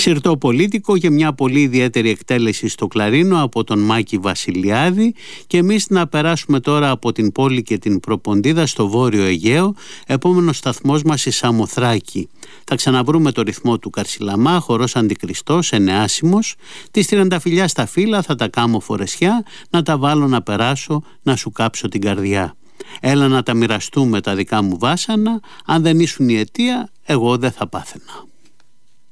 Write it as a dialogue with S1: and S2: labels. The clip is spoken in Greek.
S1: Ξηρτοπολίτικο και μια πολύ ιδιαίτερη εκτέλεση στο κλαρίνο από τον Μάκη Βασιλιάδη, και εμείς να περάσουμε τώρα από την πόλη και την Προποντίδα στο Βόρειο Αιγαίο. Επόμενος σταθμός μας η Σαμοθράκη. Θα ξαναβρούμε το ρυθμό του Καρσιλαμά, χορός Αντικριστός, ενεάσιμος. Τις τριανταφυλλιά στα φύλλα θα τα κάμω φορεσιά, να τα βάλω να περάσω, να σου κάψω την καρδιά. Έλα να τα μοιραστούμε τα δικά μου βάσανα, αν δεν ήσουν η αιτία, εγώ δεν θα πάθαινα.